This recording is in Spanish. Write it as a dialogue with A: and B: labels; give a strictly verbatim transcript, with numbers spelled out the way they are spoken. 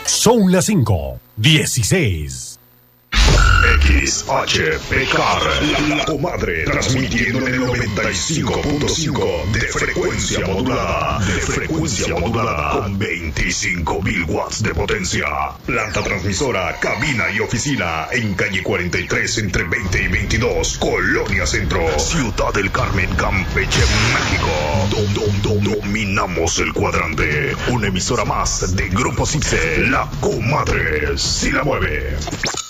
A: Son las cinco, dieciséis.
B: X H P K R, la, la comadre, transmitiendo en el noventa y cinco punto cinco de frecuencia modulada, de frecuencia modulada, con veinticinco mil watts de potencia. Planta transmisora, cabina y oficina, en calle cuarenta y tres, entre veinte y veintidós, Colonia Centro, Ciudad del Carmen, Campeche, México. Dom, dom, dom, dominamos el cuadrante. Una emisora más de Grupo Cipse, la comadre, si la mueve.